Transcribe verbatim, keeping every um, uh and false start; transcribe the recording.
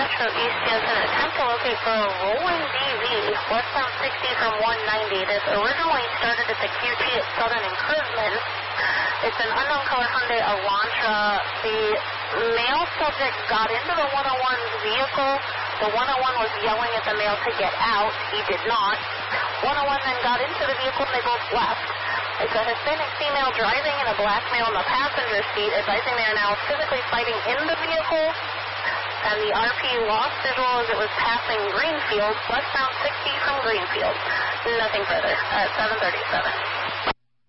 Metro East Houston, attempt to locate for a rolling D V, westbound sixty from one ninety. This originally started at the Q T at Southern and Curzman. It's an unknown color Hyundai Elantra. The male subject got into the one oh one's vehicle. The one oh one was yelling at the male to get out. He did not. one oh one then got into the vehicle and they both left. It's a Hispanic female driving and a black male in the passenger seat, advising they are now physically fighting in the vehicle. And the R P lost visual as it was passing Greenfield, westbound sixty from Greenfield. Nothing further at seven thirty-seven.